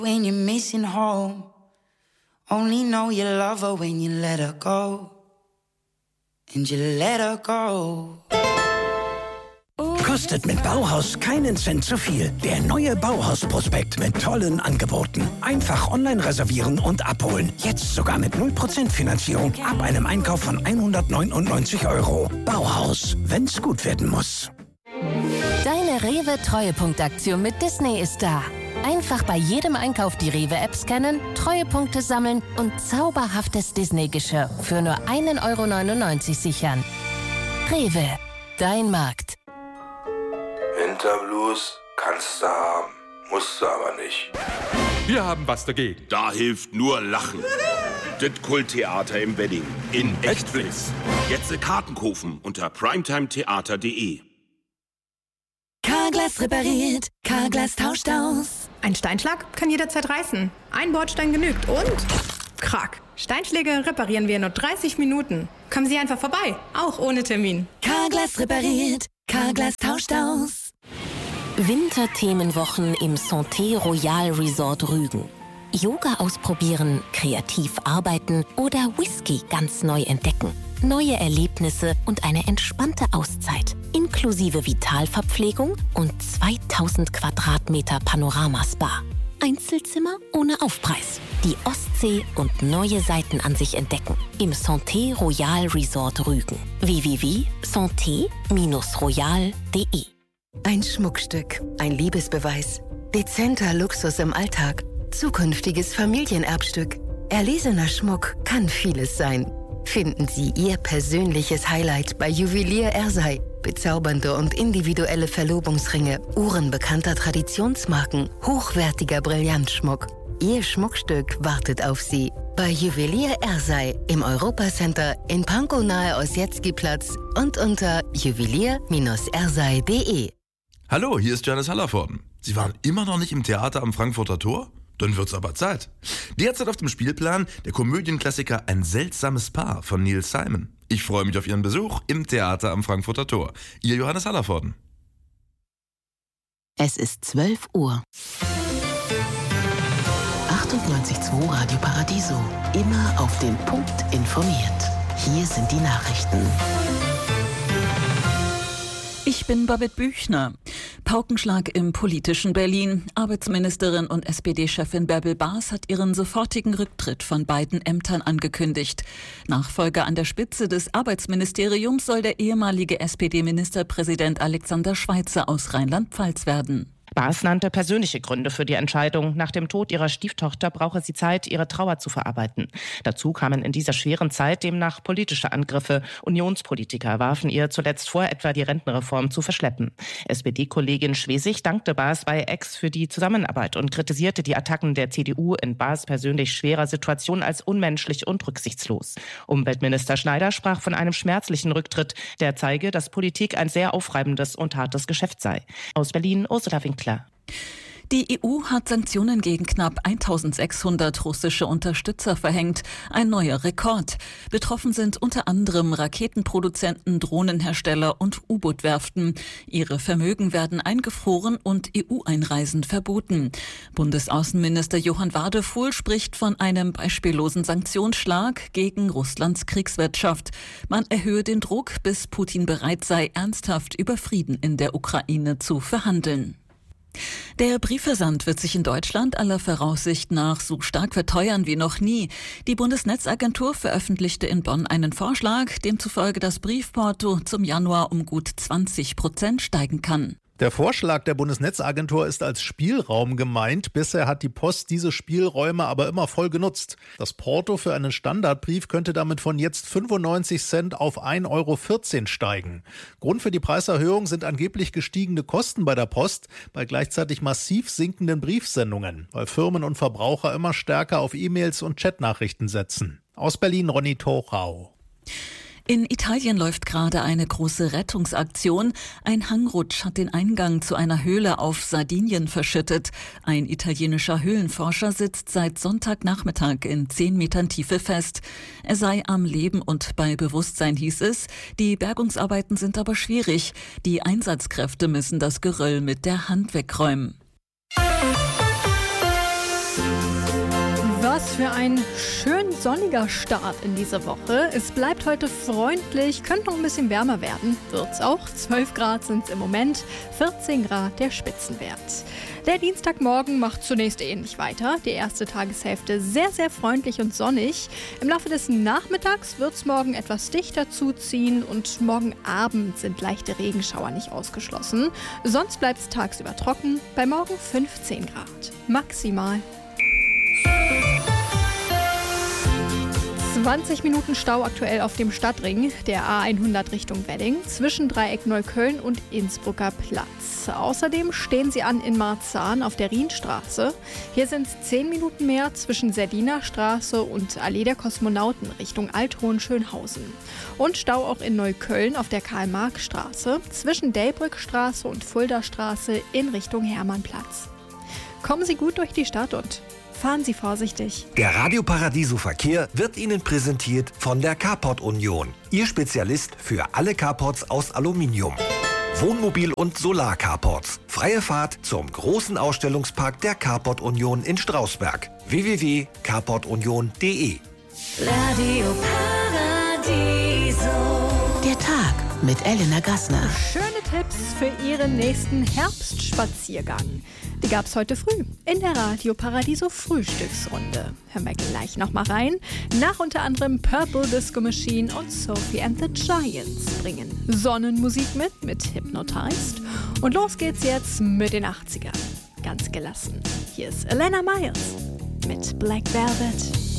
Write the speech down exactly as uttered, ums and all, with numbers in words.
When you're missing home, only know you love her when you let her go. And you let her go. Kostet mit Bauhaus keinen Cent zu viel. Der neue Bauhaus-Prospekt mit tollen Angeboten. Einfach online reservieren und abholen. Jetzt sogar mit null Prozent Finanzierung ab einem Einkauf von hundertneunundneunzig Euro. Bauhaus, wenn's gut werden muss. Deine Rewe-Treuepunktaktion mit Disney ist da. Einfach bei jedem Einkauf die Rewe-App scannen, Treuepunkte sammeln und zauberhaftes Disney-Geschirr für nur ein Euro neunundneunzig sichern. Rewe, dein Markt. Winterblues kannst du haben, musst du aber nicht. Wir haben was dagegen. Da hilft nur Lachen. Das Kulttheater im Wedding in Echtflix. Jetzt Karten kaufen unter primetimetheater punkt de. Carglass repariert, Carglass tauscht aus. Ein Steinschlag kann jederzeit reißen. Ein Bordstein genügt und... Krack. Steinschläge reparieren wir in nur dreißig Minuten. Kommen Sie einfach vorbei, auch ohne Termin. Carglass repariert, Carglass tauscht aus. Winterthemenwochen im Santé Royal Resort Rügen. Yoga ausprobieren, kreativ arbeiten oder Whisky ganz neu entdecken. Neue Erlebnisse und eine entspannte Auszeit. Inklusive Vitalverpflegung und zweitausend Quadratmeter Panorama-Spa. Einzelzimmer ohne Aufpreis. Die Ostsee und neue Seiten an sich entdecken. Im Santé Royal Resort Rügen. w w w punkt santé royal punkt de. Ein Schmuckstück, ein Liebesbeweis. Dezenter Luxus im Alltag. Zukünftiges Familienerbstück. Erlesener Schmuck kann vieles sein. Finden Sie Ihr persönliches Highlight bei Juwelier Ersei. Bezaubernde und individuelle Verlobungsringe, Uhren bekannter Traditionsmarken, hochwertiger Brillantschmuck. Ihr Schmuckstück wartet auf Sie. Bei Juwelier Ersei im Europacenter in Pankow nahe Ossietzky-Platz und unter juwelier ersei punkt de. Hallo, hier ist Giannis Hallervorden. Sie waren immer noch nicht im Theater am Frankfurter Tor? Dann wird's aber Zeit. Derzeit auf dem Spielplan der Komödienklassiker Ein seltsames Paar von Neil Simon. Ich freue mich auf Ihren Besuch im Theater am Frankfurter Tor. Ihr Johannes Hallervorden. Es ist zwölf Uhr. achtundneunzig Komma zwei Radio Paradiso. Immer auf den Punkt informiert. Hier sind die Nachrichten. Ich bin Babette Büchner. Paukenschlag im politischen Berlin. Arbeitsministerin und S P D-Chefin Bärbel Baas hat ihren sofortigen Rücktritt von beiden Ämtern angekündigt. Nachfolger an der Spitze des Arbeitsministeriums soll der ehemalige S P D-Ministerpräsident Alexander Schweitzer aus Rheinland-Pfalz werden. Baas nannte persönliche Gründe für die Entscheidung. Nach dem Tod ihrer Stieftochter brauche sie Zeit, ihre Trauer zu verarbeiten. Dazu kamen in dieser schweren Zeit demnach politische Angriffe. Unionspolitiker warfen ihr zuletzt vor, etwa die Rentenreform zu verschleppen. S P D-Kollegin Schwesig dankte Baas bei Ex für die Zusammenarbeit und kritisierte die Attacken der C D U in Baas persönlich schwerer Situation als unmenschlich und rücksichtslos. Umweltminister Schneider sprach von einem schmerzlichen Rücktritt, der zeige, dass Politik ein sehr aufreibendes und hartes Geschäft sei. Aus Berlin, Ursula Winkler. Die E U hat Sanktionen gegen knapp eintausendsechshundert russische Unterstützer verhängt. Ein neuer Rekord. Betroffen sind unter anderem Raketenproduzenten, Drohnenhersteller und U-Boot-Werften. Ihre Vermögen werden eingefroren und E U-Einreisen verboten. Bundesaußenminister Johann Wadefuhl spricht von einem beispiellosen Sanktionsschlag gegen Russlands Kriegswirtschaft. Man erhöhe den Druck, bis Putin bereit sei, ernsthaft über Frieden in der Ukraine zu verhandeln. Der Briefversand wird sich in Deutschland aller Voraussicht nach so stark verteuern wie noch nie. Die Bundesnetzagentur veröffentlichte in Bonn einen Vorschlag, demzufolge das Briefporto zum Januar um gut zwanzig Prozent steigen kann. Der Vorschlag der Bundesnetzagentur ist als Spielraum gemeint. Bisher hat die Post diese Spielräume aber immer voll genutzt. Das Porto für einen Standardbrief könnte damit von jetzt fünfundneunzig Cent auf ein Euro vierzehn steigen. Grund für die Preiserhöhung sind angeblich gestiegene Kosten bei der Post, bei gleichzeitig massiv sinkenden Briefsendungen, weil Firmen und Verbraucher immer stärker auf E-Mails und Chatnachrichten setzen. Aus Berlin, Ronny Tochau. In Italien läuft gerade eine große Rettungsaktion. Ein Hangrutsch hat den Eingang zu einer Höhle auf Sardinien verschüttet. Ein italienischer Höhlenforscher sitzt seit Sonntagnachmittag in zehn Metern Tiefe fest. Er sei am Leben und bei Bewusstsein, hieß es. Die Bergungsarbeiten sind aber schwierig. Die Einsatzkräfte müssen das Geröll mit der Hand wegräumen. was für ein schön sonniger Start in diese Woche. Es bleibt heute freundlich, könnte noch ein bisschen wärmer werden. Wird's auch. zwölf Grad sind es im Moment, vierzehn Grad der Spitzenwert. Der Dienstagmorgen macht zunächst ähnlich weiter. Die erste Tageshälfte sehr, sehr freundlich und sonnig. Im Laufe des Nachmittags wird es morgen etwas dichter zuziehen und morgen Abend sind leichte Regenschauer nicht ausgeschlossen. Sonst bleibt es tagsüber trocken, bei morgen fünfzehn Grad. Maximal. zwanzig Minuten Stau aktuell auf dem Stadtring, der A hundert Richtung Wedding, zwischen Dreieck Neukölln und Innsbrucker Platz. Außerdem stehen sie an in Marzahn auf der Rienstraße. Hier sind es zehn Minuten mehr zwischen Serdiner Straße und Allee der Kosmonauten Richtung Althohenschönhausen. Und Stau auch in Neukölln auf der Karl-Marx-Straße, zwischen Delbrückstraße und Fuldastraße in Richtung Hermannplatz. Kommen Sie gut durch die Stadt und fahren Sie vorsichtig. Der Radio Paradiso Verkehr wird Ihnen präsentiert von der Carport Union. Ihr Spezialist für alle Carports aus Aluminium. Wohnmobil- und Solar-Carports. Freie Fahrt zum großen Ausstellungspark der Carport Union in Strausberg. w w w punkt carport union punkt d e Radio Paradiso. Der Tag mit Elena Gassner. Schöne Tipps für Ihren nächsten Herbstspaziergang. Die gab es heute früh in der Radio Paradiso Frühstücksrunde. Hören wir gleich nochmal rein. Nach unter anderem Purple Disco Machine und Sophie and the Giants bringen Sonnenmusik mit, mit Hypnotized. Und los geht's jetzt mit den achtzigern. Ganz gelassen. Hier ist Elena Miles mit Black Velvet.